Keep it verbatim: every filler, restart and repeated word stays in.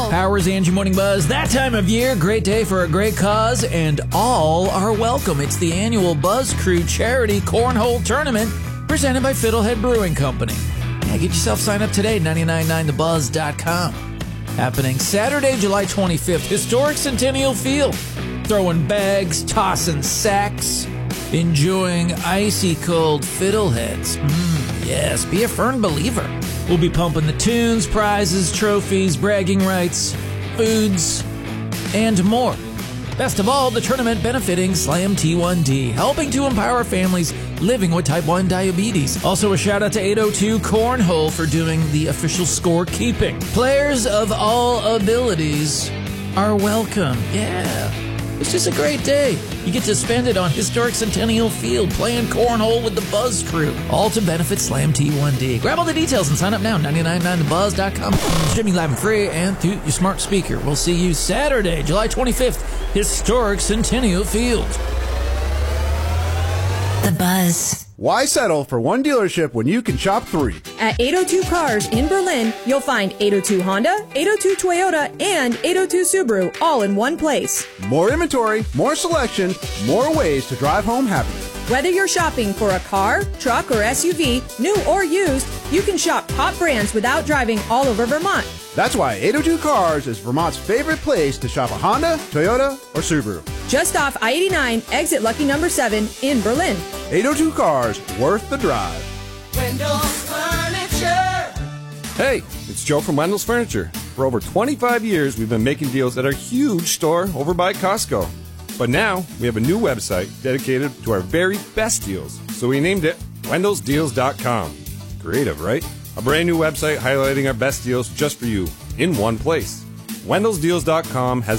Powers Angie Morning Buzz. That time of year, great day for a great cause, and all are welcome. It's the annual Buzz Crew Charity Cornhole Tournament presented by Fiddlehead Brewing Company. Yeah, get yourself signed up today, nine nine nine the buzz dot com. Happening Saturday, July twenty-fifth, historic Centennial Field. Throwing bags, tossing sacks, enjoying icy cold fiddleheads. Mm, yes, be a firm believer. We'll be pumping the tunes, prizes, trophies, bragging rights, foods, and more. Best of all, the tournament benefiting Slam T one D, helping to empower families living with type one diabetes. Also a shout out to eight oh two Cornhole for doing the official scorekeeping. Players of all abilities are welcome. Yeah, it's just a great day. You get to spend it on historic Centennial Field playing cornhole with the Buzz Crew, all to benefit Slam T one D. Grab all the details and sign up now, nine nine nine the buzz dot com. Streaming live and free and through your smart speaker. We'll see you Saturday, July twenty-fifth, historic Centennial Field. The Buzz. Why settle for one dealership when you can shop three? At eight oh two Cars in Berlin, you'll find eight oh two Honda, eight oh two Toyota, and eight oh two Subaru all in one place. More inventory, more selection, more ways to drive home happy. Whether you're shopping for a car, truck, or S U V, new or used, you can shop top brands without driving all over Vermont. That's why eight oh two Cars is Vermont's favorite place to shop a Honda, Toyota, or Subaru. Just off I eighty-nine, exit lucky number seven in Berlin. eight oh two Cars, worth the drive. Wendell's Furniture. Hey, it's Joe from Wendell's Furniture. For over twenty-five years, we've been making deals at our huge store over by Costco. But now, we have a new website dedicated to our very best deals. So we named it Wendells Deals dot com. Creative, right? A brand new website highlighting our best deals just for you in one place. Wendells Deals dot com has